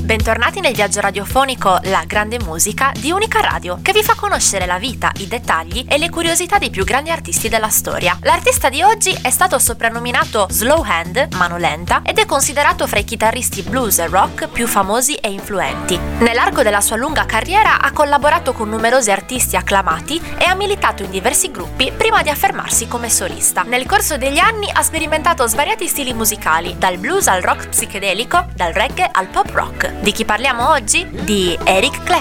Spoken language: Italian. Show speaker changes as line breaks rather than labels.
Bentornati nel viaggio radiofonico La Grande Musica di Unica Radio, che vi fa conoscere la vita, i dettagli e le curiosità dei più grandi artisti della storia. L'artista di oggi è stato soprannominato Slow Hand, mano lenta, ed è considerato fra i chitarristi blues e rock più famosi e influenti. Nell'arco della sua lunga carriera ha collaborato con numerosi artisti acclamati e ha militato in diversi gruppi prima di affermarsi come solista. Nel corso degli anni ha sperimentato svariati stili musicali, dal blues al rock psichedelico, dal reggae al pop rock. Di chi parliamo oggi? Di Eric Clapton.